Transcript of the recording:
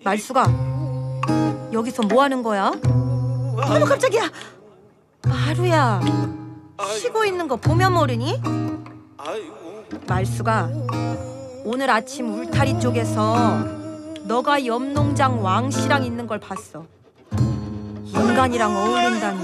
말수가 여기서 뭐 하는 거야? 어머 깜짝이야. 마루야, 쉬고 있는 거 보면 모르니? 말수가 오늘 아침 울타리 쪽에서 너가 옆 농장 왕씨랑 있는 걸 봤어. 인간이랑 어울린다니